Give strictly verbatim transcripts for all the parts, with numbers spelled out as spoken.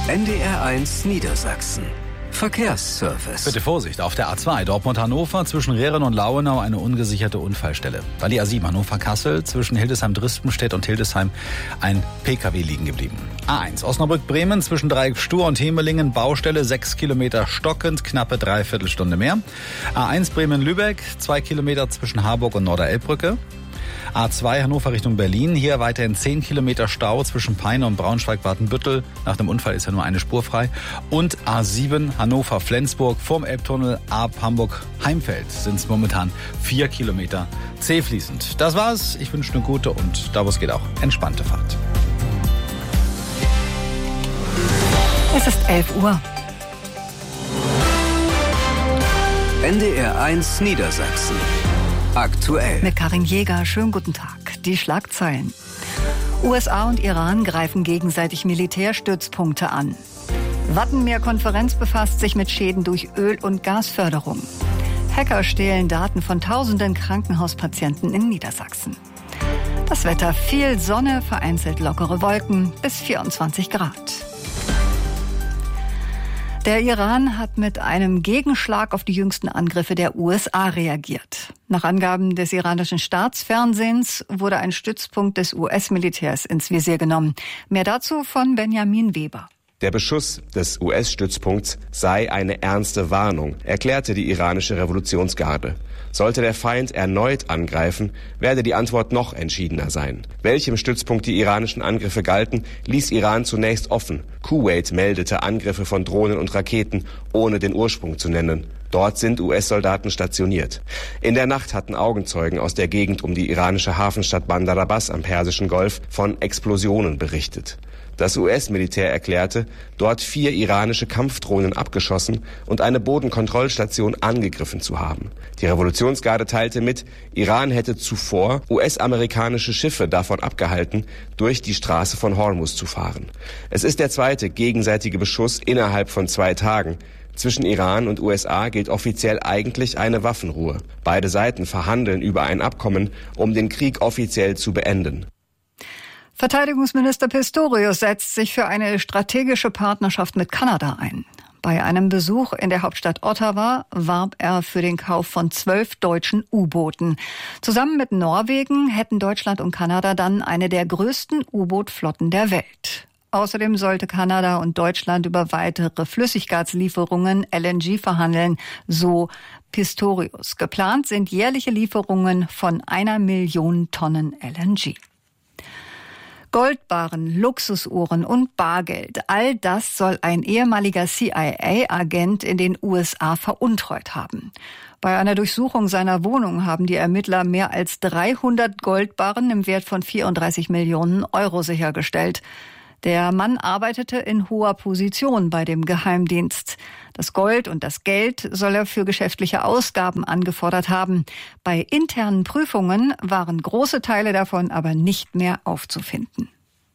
N D R eins Niedersachsen. Verkehrsservice. Bitte Vorsicht, auf der A zwei Dortmund-Hannover zwischen Rehren und Lauenau eine ungesicherte Unfallstelle. Dann die A sieben Hannover-Kassel zwischen Hildesheim-Drispenstedt und Hildesheim ein P K W liegen geblieben. A eins Osnabrück-Bremen zwischen Dreieck Stur und Hemelingen Baustelle sechs Kilometer stockend, knappe Dreiviertelstunde mehr. A eins Bremen-Lübeck zwei Kilometer zwischen Harburg und Norderelbbrücke. A zwei Hannover Richtung Berlin, hier weiterhin zehn Kilometer Stau zwischen Peine und Braunschweig-Watenbüttel. Nach dem Unfall ist ja nur eine Spur frei. Und A sieben Hannover-Flensburg vorm Elbtunnel ab Hamburg-Heimfeld sind es momentan vier Kilometer zäh fließend. Das war's. Ich wünsche eine gute und da wo es geht auch entspannte Fahrt. Es ist elf Uhr. N D R eins Niedersachsen. Aktuell. Mit Karin Jäger, schönen guten Tag. Die Schlagzeilen. U S A und Iran greifen gegenseitig Militärstützpunkte an. Wattenmeer-Konferenz befasst sich mit Schäden durch Öl- und Gasförderung. Hacker stehlen Daten von tausenden Krankenhauspatienten in Niedersachsen. Das Wetter: viel Sonne, vereinzelt lockere Wolken, bis vierundzwanzig Grad. Der Iran hat mit einem Gegenschlag auf die jüngsten Angriffe der U S A reagiert. Nach Angaben des iranischen Staatsfernsehens wurde ein Stützpunkt des U S-Militärs ins Visier genommen. Mehr dazu von Benjamin Weber. Der Beschuss des U S-Stützpunkts sei eine ernste Warnung, erklärte die iranische Revolutionsgarde. Sollte der Feind erneut angreifen, werde die Antwort noch entschiedener sein. Welchem Stützpunkt die iranischen Angriffe galten, ließ Iran zunächst offen. Kuwait meldete Angriffe von Drohnen und Raketen, ohne den Ursprung zu nennen. Dort sind U S-Soldaten stationiert. In der Nacht hatten Augenzeugen aus der Gegend um die iranische Hafenstadt Bandar Abbas am Persischen Golf von Explosionen berichtet. Das U S-Militär erklärte, dort vier iranische Kampfdrohnen abgeschossen und eine Bodenkontrollstation angegriffen zu haben. Die Revolutionsgarde teilte mit, Iran hätte zuvor U S-amerikanische Schiffe davon abgehalten, durch die Straße von Hormuz zu fahren. Es ist der zweite gegenseitige Beschuss innerhalb von zwei Tagen. Zwischen Iran und U S A gilt offiziell eigentlich eine Waffenruhe. Beide Seiten verhandeln über ein Abkommen, um den Krieg offiziell zu beenden. Verteidigungsminister Pistorius setzt sich für eine strategische Partnerschaft mit Kanada ein. Bei einem Besuch in der Hauptstadt Ottawa warb er für den Kauf von zwölf deutschen U-Booten. Zusammen mit Norwegen hätten Deutschland und Kanada dann eine der größten U-Boot-Flotten der Welt. Außerdem sollte Kanada und Deutschland über weitere Flüssiggaslieferungen L N G verhandeln, so Pistorius. Geplant sind jährliche Lieferungen von einer Million Tonnen L N G. Goldbarren, Luxusuhren und Bargeld, all das soll ein ehemaliger C I A-Agent in den U S A veruntreut haben. Bei einer Durchsuchung seiner Wohnung haben die Ermittler mehr als dreihundert Goldbarren im Wert von vierunddreißig Millionen Euro sichergestellt. Der Mann arbeitete in hoher Position bei dem Geheimdienst. Das Gold und das Geld soll er für geschäftliche Ausgaben angefordert haben. Bei internen Prüfungen waren große Teile davon aber nicht mehr aufzufinden.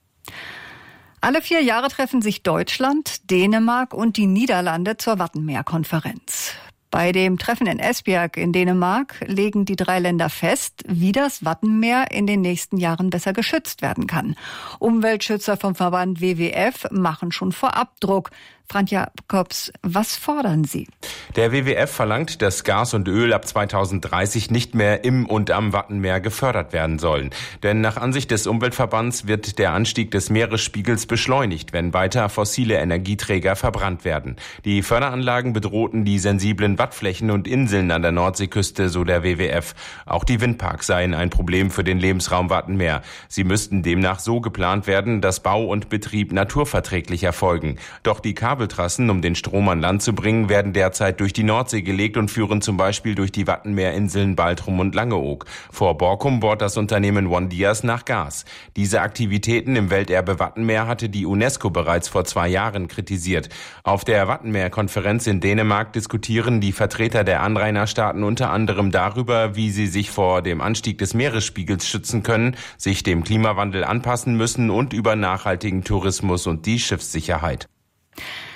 Alle vier Jahre treffen sich Deutschland, Dänemark und die Niederlande zur Wattenmeer-Konferenz. Bei dem Treffen in Esbjerg in Dänemark legen die drei Länder fest, wie das Wattenmeer in den nächsten Jahren besser geschützt werden kann. Umweltschützer vom Verband W W F machen schon vorab Druck. Frank Jacobs, was fordern Sie? Der W W F verlangt, dass Gas und Öl ab zweitausenddreißig nicht mehr im und am Wattenmeer gefördert werden sollen. Denn nach Ansicht des Umweltverbands wird der Anstieg des Meeresspiegels beschleunigt, wenn weiter fossile Energieträger verbrannt werden. Die Förderanlagen bedrohten die sensiblen Wattflächen und Inseln an der Nordseeküste, so der W W F. Auch die Windparks seien ein Problem für den Lebensraum Wattenmeer. Sie müssten demnach so geplant werden, dass Bau und Betrieb naturverträglich erfolgen. Doch die Kabeltrassen, um den Strom an Land zu bringen, werden derzeit durch die Nordsee gelegt und führen zum Beispiel durch die Wattenmeerinseln Baltrum und Langeoog. Vor Borkum bohrt das Unternehmen OneDias nach Gas. Diese Aktivitäten im Welterbe Wattenmeer hatte die UNESCO bereits vor zwei Jahren kritisiert. Auf der Wattenmeer-Konferenz in Dänemark diskutieren die Vertreter der Anrainerstaaten unter anderem darüber, wie sie sich vor dem Anstieg des Meeresspiegels schützen können, sich dem Klimawandel anpassen müssen und über nachhaltigen Tourismus und die Schiffssicherheit.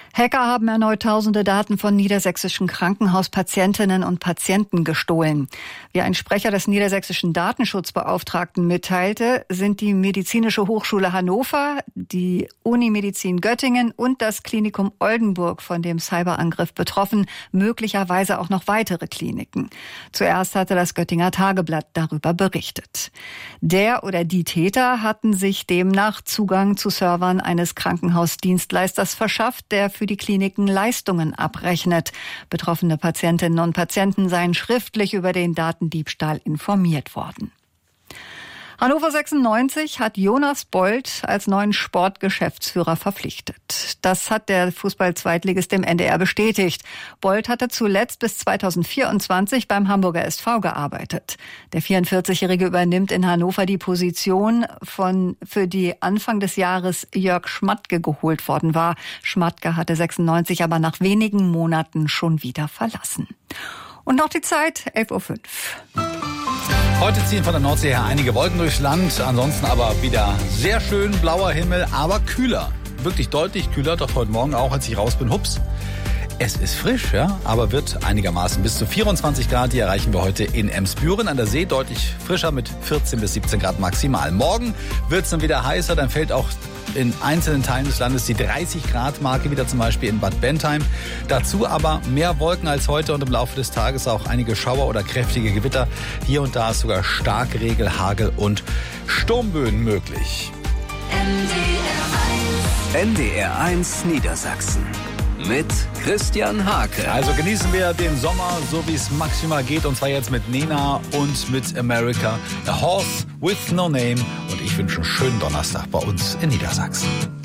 Hacker haben erneut tausende Daten von niedersächsischen Krankenhauspatientinnen und Patienten gestohlen. Wie ein Sprecher des niedersächsischen Datenschutzbeauftragten mitteilte, sind die Medizinische Hochschule Hannover, die Unimedizin Göttingen und das Klinikum Oldenburg von dem Cyberangriff betroffen, möglicherweise auch noch weitere Kliniken. Zuerst hatte das Göttinger Tageblatt darüber berichtet. Der oder die Täter hatten sich demnach Zugang zu Servern eines Krankenhausdienstleisters verschafft, der für die Kliniken Leistungen abrechnet. Betroffene Patientinnen und Patienten seien schriftlich über den Datendiebstahl informiert worden. Hannover sechsundneunzig hat Jonas Bold als neuen Sportgeschäftsführer verpflichtet. Das hat der Fußball-Zweitligist dem N D R bestätigt. Bold hatte zuletzt bis zweitausendvierundzwanzig beim Hamburger S V gearbeitet. Der vierundvierzigjährige übernimmt in Hannover die Position, von für die Anfang des Jahres Jörg Schmatke geholt worden war. Schmatke hatte sechsundneunzig aber nach wenigen Monaten schon wieder verlassen. Und noch die Zeit, elf Uhr fünf. Heute ziehen von der Nordsee her einige Wolken durchs Land, ansonsten aber wieder sehr schön blauer Himmel, aber kühler. Wirklich deutlich kühler, doch heute Morgen auch, als ich raus bin, hups. Es ist frisch, ja, aber wird einigermaßen bis zu vierundzwanzig Grad. Die erreichen wir heute in Emsbüren an der See, deutlich frischer mit vierzehn bis siebzehn Grad maximal. Morgen wird es dann wieder heißer, dann fällt auch in einzelnen Teilen des Landes die dreißig Grad Marke wieder, zum Beispiel in Bad Bentheim. Dazu aber mehr Wolken als heute und im Laufe des Tages auch einige Schauer oder kräftige Gewitter. Hier und da ist sogar Starkregen, Hagel und Sturmböen möglich. N D R eins Niedersachsen mit Christian Hake. Also genießen wir den Sommer, so wie es maximal geht. Und zwar jetzt mit Nena und mit America. A Horse with No Name. Und ich wünsche einen schönen Donnerstag bei uns in Niedersachsen.